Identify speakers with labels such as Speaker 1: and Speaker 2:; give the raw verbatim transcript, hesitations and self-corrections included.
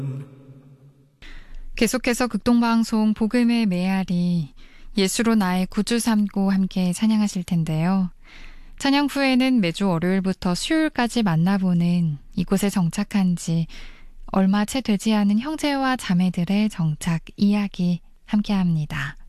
Speaker 1: 계속해서 극동방송 복음의 메아리, 예수로 나의 구주 삼고 함께 찬양하실 텐데요. 찬양 후에는 매주 월요일부터 수요일까지 만나보는 이곳에 정착한 지 얼마 채 되지 않은 형제와 자매들의 정착 이야기 함께합니다.